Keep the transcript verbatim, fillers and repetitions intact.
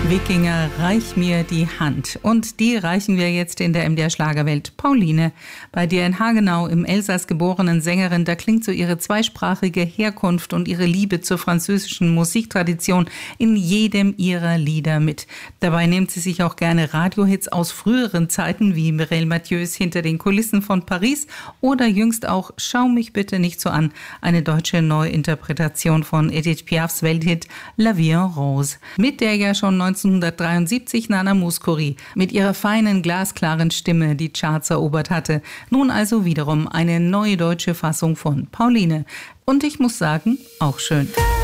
Wikinger, reich mir die Hand. Und die reichen wir jetzt in der M D R Schlagerwelt Pauline. Bei der in Hagenau im Elsass geborenen Sängerin, da klingt so ihre zweisprachige Herkunft und ihre Liebe zur französischen Musiktradition in jedem ihrer Lieder mit. Dabei nimmt sie sich auch gerne Radiohits aus früheren Zeiten wie Mireille Mathieu's Hinter den Kulissen von Paris oder jüngst auch Schau mich bitte nicht so an, eine deutsche Neuinterpretation von Edith Piafs Welthit La Vie en Rose, mit der ja schon neunzehnhundertdreiundsiebzig Nana Mouskouri mit ihrer feinen, glasklaren Stimme die Charts erobert hatte. Nun also wiederum eine neue deutsche Fassung von Pauline. Und ich muss sagen, auch schön.